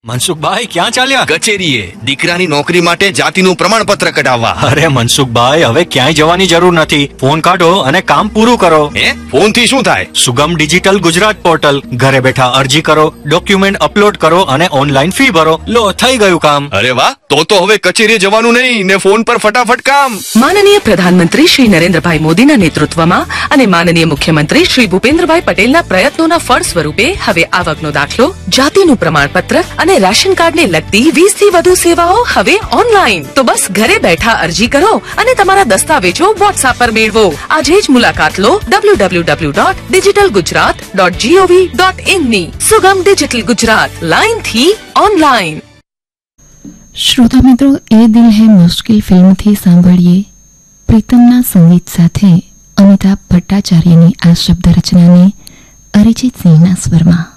મનસુખભાઈ ક્યાં ચાલ્યા? કચેરીએ દીકરાની નોકરી માટે જાતિનું પ્રમાણપત્ર કઢાવવા. અરે મનસુખભાઈ, હવે ક્યાંય જવાની જરૂર નથી. ફોન કાઢો અને કામ પૂરું કરો. ફોન થી શું થાય? સુગમ ડિજિટલ ગુજરાત પોર્ટલ. ઘરે બેઠા અરજી કરો, ડોક્યુમેન્ટ અપલોડ કરો અને ઓનલાઈન ફી ભરો. લો, થઈ ગયું કામ. અરે વાહ, તો હવે કચેરીએ જવાનું નહીં ને ફોન પર ફટાફટ કામ. માનનીય પ્રધાનમંત્રી શ્રી નરેન્દ્રભાઈ મોદીના નેતૃત્વમાં અને માનનીય મુખ્યમંત્રી શ્રી ભૂપેન્દ્રભાઈ પટેલના પ્રયત્નોના ફળ સ્વરૂપે હવે આવકનો દાખલો, જાતિનું પ્રમાણપત્ર અને રાશન કાર્ડ ને લગતી 20 થી વધુ સેવાઓ હવે ઓનલાઈન. તો બસ ઘરે બેઠા અરજી કરો અને તમારા દસ્તાવેજો વોટ્સએપ પર મેળવો. આજે જ મુલાકાત લો www.digitalgujarat.gov.in ની. સુગમ ડિજિટલ ગુજરાત, લાઈન થી ઓનલાઈન. શ્રોતા મિત્રો, એ દિલ હે મુશ્किल ફિલ્મથી સાંભળીએ પ્રીતમના સંગીત સાથે અમિતાભ ભટ્ટાચાર્યની આ શબ્દ રચનાને અરિજીત સિંહના સ્વરમાં.